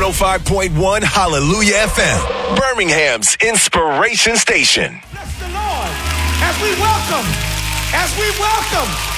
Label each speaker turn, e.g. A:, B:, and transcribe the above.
A: 105.1 Hallelujah FM, Birmingham's inspiration station.
B: Bless the Lord as we welcome